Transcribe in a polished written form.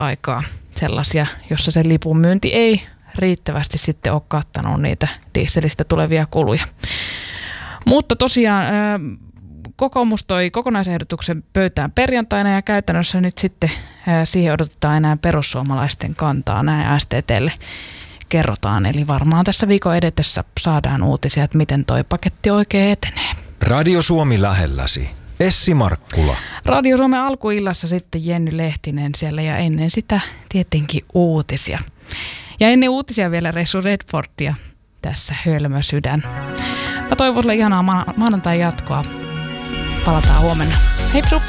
aikaa sellaisia, jossa se lipun myynti ei riittävästi sitten ole kattanut niitä dieselistä tulevia kuluja. Mutta tosiaan kokoomus toi kokonaisehdotuksen pöytään perjantaina ja käytännössä nyt sitten siihen odotetaan enää perussuomalaisten kantaa, näin STT:lle kerrotaan. Eli varmaan tässä viikon edetessä saadaan uutisia, että miten toi paketti oikein etenee. Radio Suomi lähelläsi. Essi Markkula. Radio Suomen alkuillassa sitten Jenny Lehtinen siellä ja ennen sitä tietenkin uutisia. Ja ennen uutisia vielä Ressu Redfordia tässä Hölmö sydän. Mä toivon sulle ihanaa maanantai jatkoa. Palataan huomenna. Heipsu!